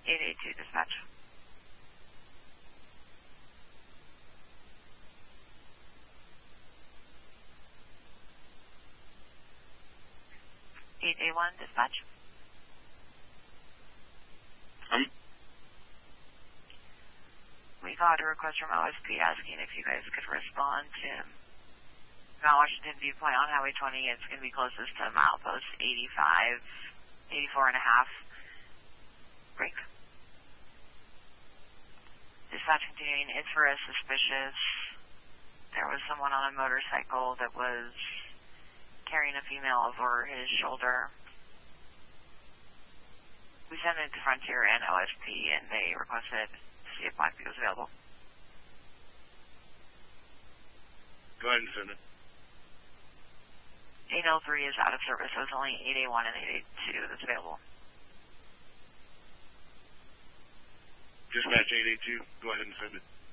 882 dispatch. 881 dispatch. We got a request from OSP asking if you guys could respond to Mount Washington Viewpoint on Highway 20. It's going to be closest to milepost 84 and a half. Break. Dispatch continuing. It's for a suspicious. There was someone on a motorcycle that was carrying a female over his shoulder. We sent it to Frontier and OSP, and they requested to see if Blackbeard was available. Go ahead and send it. 803 is out of service, so it's only 881 and 882 that's available. Dispatch 882, go ahead and send it.